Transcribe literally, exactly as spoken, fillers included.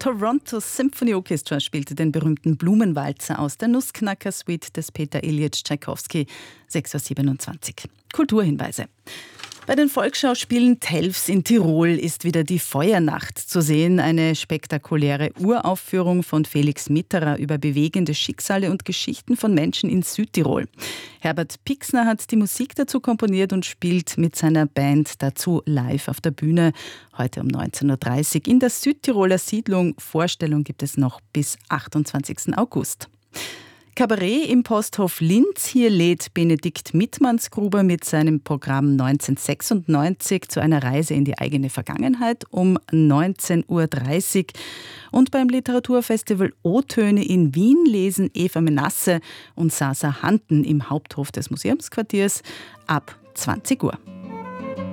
Toronto Symphony Orchestra spielte den berühmten Blumenwalzer aus der Nussknacker-Suite des Peter Ilyich Tschaikowski, sechs Uhr siebenundzwanzig. Kulturhinweise. Bei den Volksschauspielen Telfs in Tirol ist wieder die Feuernacht zu sehen, eine spektakuläre Uraufführung von Felix Mitterer über bewegende Schicksale und Geschichten von Menschen in Südtirol. Herbert Pixner hat die Musik dazu komponiert und spielt mit seiner Band dazu live auf der Bühne, heute um neunzehn Uhr dreißig in der Südtiroler Siedlung. Vorstellung gibt es noch bis achtundzwanzigsten August. Kabarett im Posthof Linz. Hier lädt Benedikt Mittmannsgruber mit seinem Programm neunzehnhundertsechsundneunzig zu einer Reise in die eigene Vergangenheit um neunzehn Uhr dreißig. Und beim Literaturfestival O-Töne in Wien lesen Eva Menasse und Sasa Hanten im Haupthof des Museumsquartiers ab zwanzig Uhr.